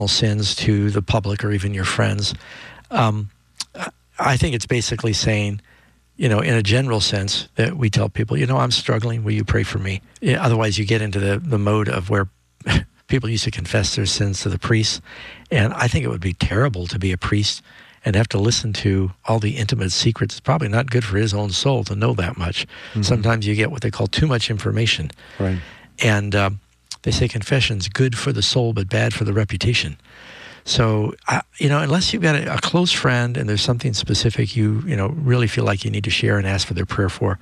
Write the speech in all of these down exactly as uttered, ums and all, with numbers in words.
sins to the public or even your friends. Um, I think it's basically saying, you know, in a general sense, that we tell people, you know, I'm struggling, will you pray for me? Yeah, otherwise, you get into the, the mode of where people used to confess their sins to the priests. And I think it would be terrible to be a priest and have to listen to all the intimate secrets. It's probably not good for his own soul to know that much. Mm-hmm. Sometimes you get what they call too much information. Right. And uh, they say confession's good for the soul, but bad for the reputation. So, uh, you know, unless you've got a, a close friend and there's something specific you, you know, really feel like you need to share and ask for their prayer for,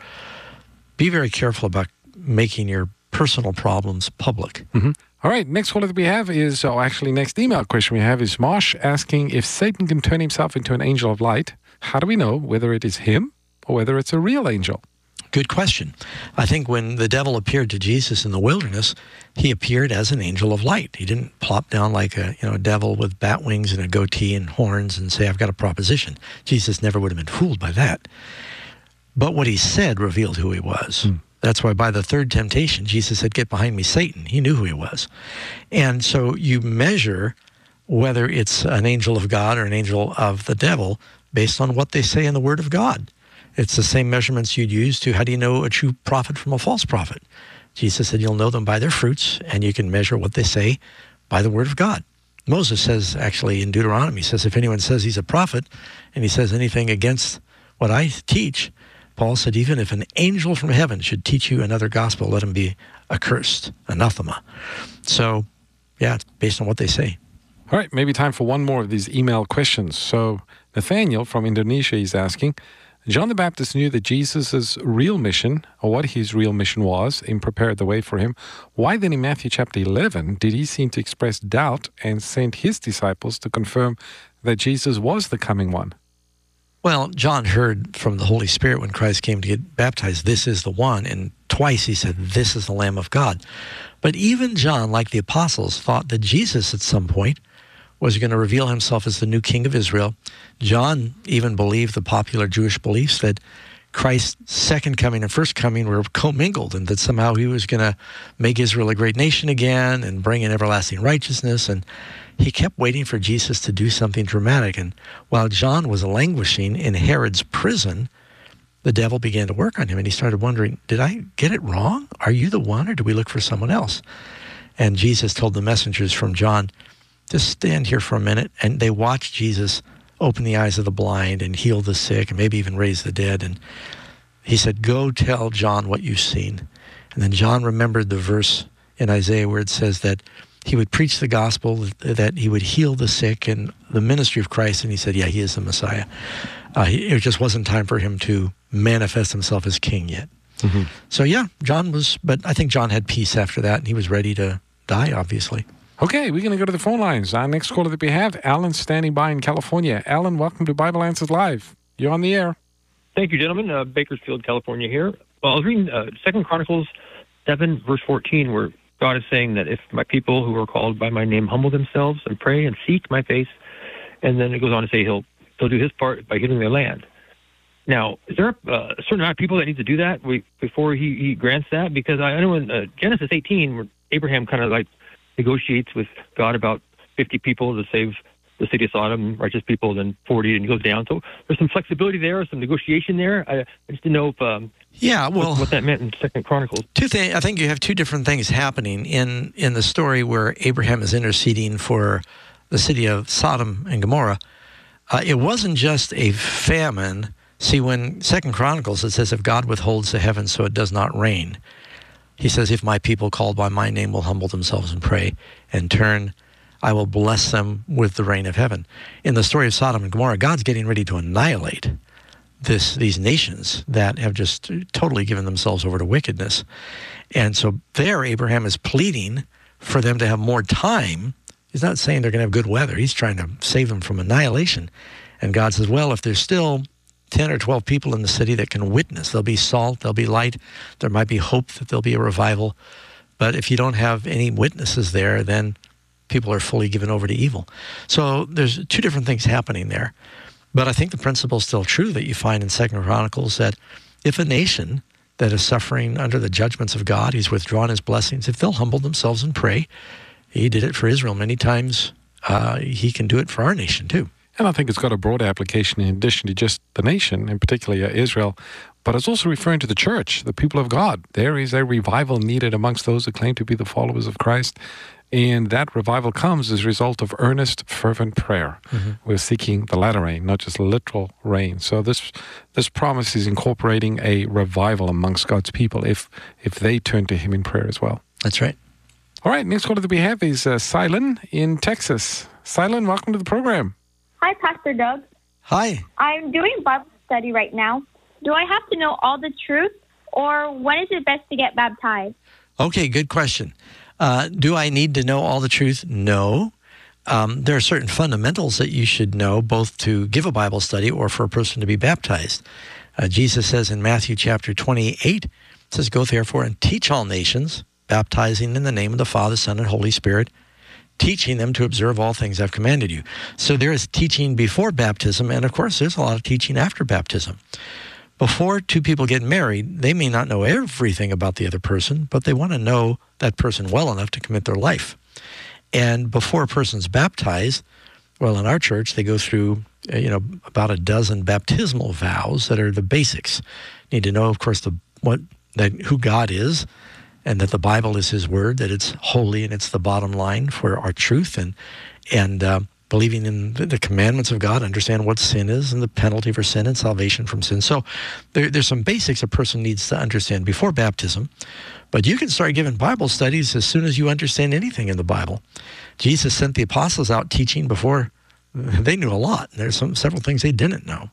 be very careful about making your personal problems public. Mm-hmm. All right, next caller that we have is, oh, actually, next email question we have is Marsh asking if Satan can turn himself into an angel of light, how do we know whether it is him or whether it's a real angel? Good question. I think when the devil appeared to Jesus in the wilderness, he appeared as an angel of light. He didn't plop down like a, you know, a devil with bat wings and a goatee and horns and say, I've got a proposition. Jesus never would have been fooled by that. But what he said revealed who he was. Mm. That's why by the third temptation, Jesus said, get behind me, Satan. He knew who he was. And so you measure whether it's an angel of God or an angel of the devil based on what they say in the Word of God. It's the same measurements you'd use to how do you know a true prophet from a false prophet? Jesus said you'll know them by their fruits, and you can measure what they say by the Word of God. Moses says, actually, in Deuteronomy, he says, if anyone says he's a prophet and he says anything against what I teach, Paul said, even if an angel from heaven should teach you another gospel, let him be accursed, anathema. So, yeah, it's based on what they say. All right, maybe time for one more of these email questions. So, Nathaniel from Indonesia is asking, John the Baptist knew that Jesus' real mission, or what his real mission was, and prepared the way for him. Why then in Matthew chapter eleven did he seem to express doubt and send his disciples to confirm that Jesus was the coming one? Well, John heard from the Holy Spirit when Christ came to get baptized, this is the one, and twice he said, this is the Lamb of God. But even John, like the apostles, thought that Jesus at some point was going to reveal himself as the new king of Israel. John even believed the popular Jewish beliefs that Christ's second coming and first coming were commingled, and that somehow he was going to make Israel a great nation again and bring in everlasting righteousness. And he kept waiting for Jesus to do something dramatic. And while John was languishing in Herod's prison, the devil began to work on him, and he started wondering, did I get it wrong? Are you the one, or do we look for someone else? And Jesus told the messengers from John, just stand here for a minute. And they watched Jesus open the eyes of the blind and heal the sick and maybe even raise the dead. And he said, go tell John what you've seen. And then John remembered the verse in Isaiah where it says that he would preach the gospel, that he would heal the sick and the ministry of Christ. And he said, yeah, he is the Messiah. Uh, he, it just wasn't time for him to manifest himself as king yet. Mm-hmm. So yeah, John was, but I think John had peace after that, and he was ready to die, obviously. Okay, we're going to go to the phone lines. Our next caller that we have, Alan, standing by in California. Alan, welcome to Bible Answers Live. You're on the air. Thank you, gentlemen. Uh, Bakersfield, California here. Well, I was reading uh, Second Chronicles seven, verse fourteen, where God is saying that if my people who are called by my name humble themselves and pray and seek my face, and then it goes on to say he'll he'll do his part by healing their land. Now, is there a, uh, a certain amount of people that need to do that before he, he grants that? Because I know in uh, Genesis eighteen, where Abraham kind of like negotiates with God about fifty people to save the city of Sodom, righteous people, then forty, and he goes down. So there's some flexibility there, some negotiation there. I, I just didn't know if um, yeah, well, what, what that meant in Second Chronicles. Two things. I think you have two different things happening in in the story where Abraham is interceding for the city of Sodom and Gomorrah. Uh, it wasn't just a famine. See, when Second Chronicles, it says, if God withholds the heavens so it does not rain, he says, if my people called by my name will humble themselves and pray and turn, I will bless them with the rain of heaven. In the story of Sodom and Gomorrah, God's getting ready to annihilate this these nations that have just totally given themselves over to wickedness. And so there, Abraham is pleading for them to have more time. He's not saying they're going to have good weather. He's trying to save them from annihilation. And God says, well, if there's still ten or twelve people in the city that can witness, there'll be salt, there'll be light, there might be hope that there'll be a revival. But if you don't have any witnesses there, then people are fully given over to evil. So there's two different things happening there. But I think the principle is still true that you find in Second Chronicles, that if a nation that is suffering under the judgments of God, he's withdrawn his blessings, if they'll humble themselves and pray, he did it for Israel many times uh, he can do it for our nation too. And I think it's got a broader application in addition to just the nation, and particularly uh, Israel, but it's also referring to the church, the people of God. There is a revival needed amongst those who claim to be the followers of Christ. And that revival comes as a result of earnest, fervent prayer. Mm-hmm. We're seeking the latter rain, not just literal rain. So this this promise is incorporating a revival amongst God's people if if they turn to Him in prayer as well. That's right. All right, next caller that we have is uh, Silen in Texas. Silen, welcome to the program. Hi, Pastor Doug. Hi. I'm doing Bible study right now. Do I have to know all the truth, or when is it best to get baptized? Okay, good question. Uh, do I need to know all the truth? No. Um, there are certain fundamentals that you should know both to give a Bible study or for a person to be baptized. Uh, Jesus says in Matthew chapter twenty-eight, it says, "Go therefore and teach all nations, baptizing in the name of the Father, Son, and Holy Spirit, teaching them to observe all things I've commanded you." So there is teaching before baptism, and of course there's a lot of teaching after baptism. Before two people get married, they may not know everything about the other person, but they want to know that person well enough to commit their life. And before a person's baptized, well, in our church, they go through, you know, about a dozen baptismal vows that are the basics. You need to know, of course, the what that who God is, and that the Bible is His Word, that it's holy and it's the bottom line for our truth, and and uh, believing in the commandments of God, understand what sin is and the penalty for sin and salvation from sin. So there, there's some basics a person needs to understand before baptism, but you can start giving Bible studies as soon as you understand anything in the Bible. Jesus sent the apostles out teaching before they knew a lot. There's some several things they didn't know.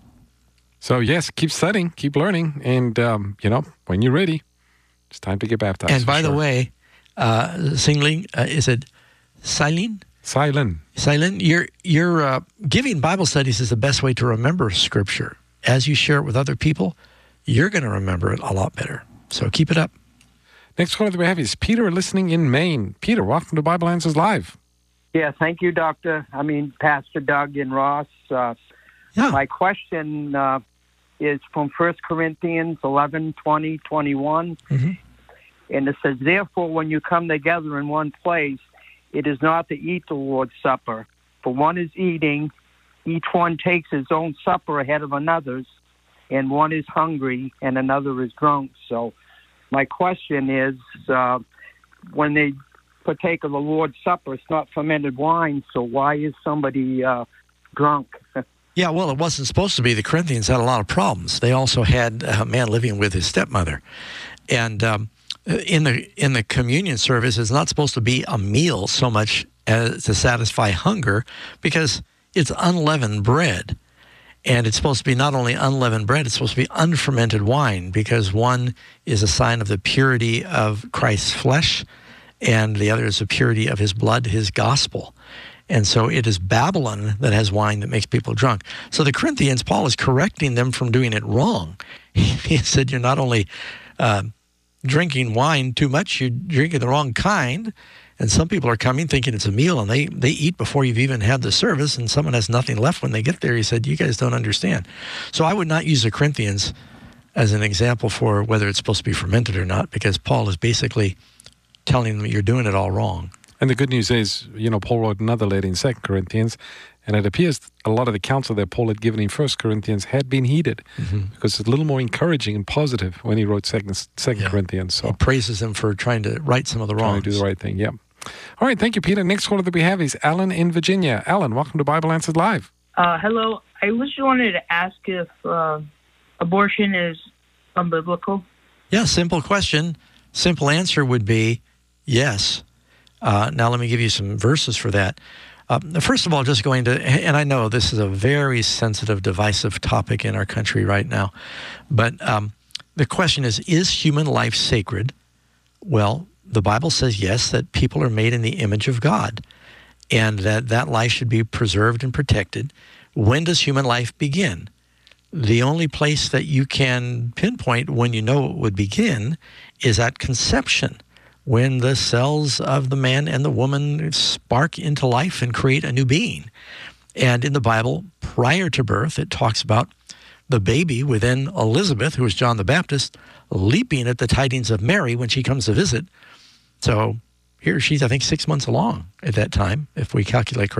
So yes, keep studying, keep learning, and um, you know, when you're ready, it's time to get baptized. And by sure. the way, uh, Singling, uh, is it Silen? Silen. Silen, you're, you're, uh, giving Bible studies is the best way to remember Scripture. As you share it with other people, you're going to remember it a lot better. So keep it up. Next caller that we have is Peter listening in Maine. Peter, welcome to Bible Answers Live. Yeah, thank you, Doctor. I mean, Pastor Doug and Ross. Uh, yeah. My question uh, is from First Corinthians eleven, twenty, twenty-one. Mm-hmm. And it says, "Therefore, when you come together in one place, it is not to eat the Lord's Supper. For one is eating, each one takes his own supper ahead of another's, and one is hungry, and another is drunk." So my question is, uh, when they partake of the Lord's Supper, it's not fermented wine, so why is somebody uh, drunk? Yeah, well, it wasn't supposed to be. The Corinthians had a lot of problems. They also had a man living with his stepmother. And um, in the in the communion service, it's not supposed to be a meal so much as to satisfy hunger, because it's unleavened bread. And it's supposed to be not only unleavened bread, it's supposed to be unfermented wine, because one is a sign of the purity of Christ's flesh, and the other is the purity of His blood, His gospel. And so it is Babylon that has wine that makes people drunk. So the Corinthians, Paul is correcting them from doing it wrong. He said, you're not only uh, drinking wine too much, you're drinking the wrong kind. And some people are coming thinking it's a meal, and they, they eat before you've even had the service, and someone has nothing left when they get there. He said, you guys don't understand. So I would not use the Corinthians as an example for whether it's supposed to be fermented or not, because Paul is basically telling them you're doing it all wrong. And the good news is, you know, Paul wrote another letter in Second Corinthians, and it appears a lot of the counsel that Paul had given in First Corinthians had been heeded, mm-hmm. because it's a little more encouraging and positive when he wrote Second, Second yeah. Corinthians. So he praises him for trying to right some of the wrongs. Trying to do the right thing, yeah. All right, thank you, Peter. Next caller that we have is Alan in Virginia. Alan, welcome to Bible Answers Live. Uh, hello. I was just wanted to ask if uh, abortion is unbiblical. Yeah, simple question. Simple answer would be yes. Uh, now, let me give you some verses for that. Uh, first of all, just going to, and I know this is a very sensitive, divisive topic in our country right now, but um, the question is, is human life sacred? Well, the Bible says yes, that people are made in the image of God, and that that life should be preserved and protected. When does human life begin? The only place that you can pinpoint when you know it would begin is at conception, when the cells of the man and the woman spark into life and create a new being. And in the Bible, prior to birth, it talks about the baby within Elizabeth, who was John the Baptist, leaping at the tidings of Mary when she comes to visit. So he or she's, I think, six months along at that time, if we calculate correctly.